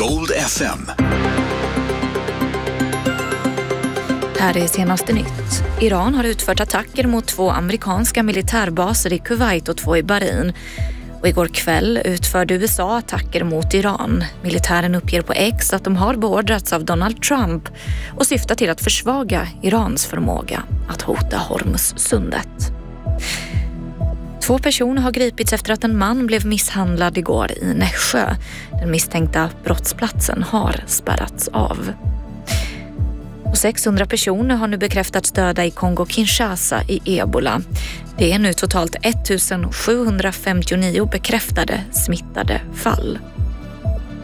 Gold FM. Här är senaste nytt. Iran har utfört attacker mot 2 amerikanska militärbaser i Kuwait och 2 i Bahrain. Och igår kväll utförde USA attacker mot Iran. Militären uppger på X att de har beordrats av Donald Trump och syftar till att försvaga Irans förmåga att hota Hormuzsundet. 2 personer har gripits efter att en man blev misshandlad igår i Nässjö. Den misstänkta brottsplatsen har spärrats av. Och 600 personer har nu bekräftats döda i Kongo-Kinshasa i Ebola. Det är nu totalt 1759 bekräftade smittade fall.